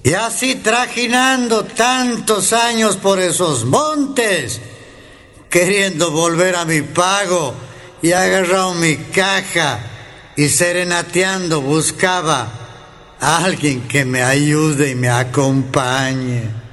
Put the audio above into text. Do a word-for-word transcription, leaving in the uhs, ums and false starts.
Y así trajinando tantos años por esos montes, queriendo volver a mi pago, y agarrado mi caja y serenateando buscaba a alguien que me ayude y me acompañe.